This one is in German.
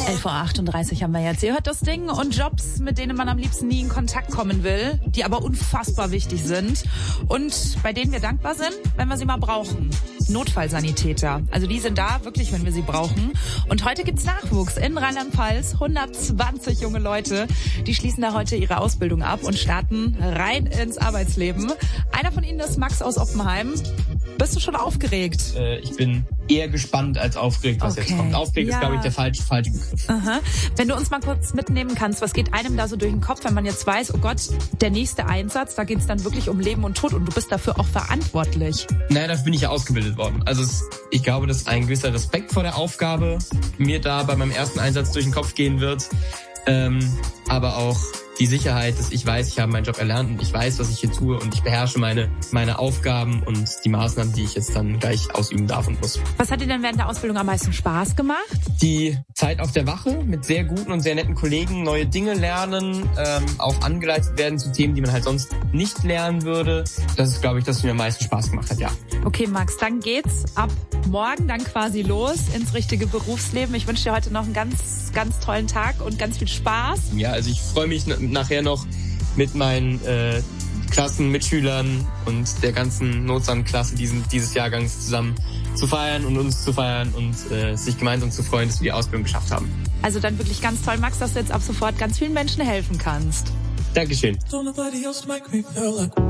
11:38 Uhr haben wir jetzt. Ihr hört das Ding und Jobs, mit denen man am liebsten nie in Kontakt kommen will, die aber unfassbar wichtig sind und bei denen wir dankbar sind, wenn wir sie mal brauchen. Notfallsanitäter. Also die sind da wirklich, wenn wir sie brauchen. Und heute gibt's Nachwuchs in Rheinland-Pfalz. 120 junge Leute, die schließen da heute ihre Ausbildung ab und starten rein ins Arbeitsleben. Einer von ihnen ist Max aus Oppenheim. Bist du schon aufgeregt? Ich bin eher gespannt als aufgeregt, was jetzt kommt. Aufgeregt ist, glaube ich, der falsche Begriff. Aha. Wenn du uns mal kurz mitnehmen kannst, was geht einem da so durch den Kopf, wenn man jetzt weiß, oh Gott, der nächste Einsatz, da geht's dann wirklich um Leben und Tod und du bist dafür auch verantwortlich. Naja, dafür bin ich ja ausgebildet worden. Also ich glaube, dass ein gewisser Respekt vor der Aufgabe mir da bei meinem ersten Einsatz durch den Kopf gehen wird. Aber auch die Sicherheit, dass ich weiß, ich habe meinen Job erlernt und ich weiß, was ich hier tue und ich beherrsche meine Aufgaben und die Maßnahmen, die ich jetzt dann gleich ausüben darf und muss. Was hat dir denn während der Ausbildung am meisten Spaß gemacht? Die Zeit auf der Wache mit sehr guten und sehr netten Kollegen, neue Dinge lernen, auch angeleitet werden zu Themen, die man halt sonst nicht lernen würde. Das ist, glaube ich, das, was mir am meisten Spaß gemacht hat, ja. Okay, Max, dann geht's ab morgen dann quasi los ins richtige Berufsleben. Ich wünsche dir heute noch einen ganz, ganz tollen Tag und ganz viel Spaß. Ja, also ich freue mich nachher noch mit meinen Klassenmitschülern und der ganzen Notsan-Klasse dieses Jahrgangs zusammen zu feiern und uns zu feiern und sich gemeinsam zu freuen, dass wir die Ausbildung geschafft haben. Also dann wirklich ganz toll, Max, dass du jetzt ab sofort ganz vielen Menschen helfen kannst. Dankeschön.